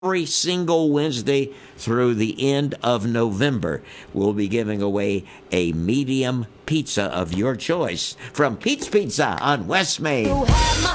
every single Wednesday through the end of November. We'll be giving away a medium pizza of your choice from Pete's Pizza on West Main.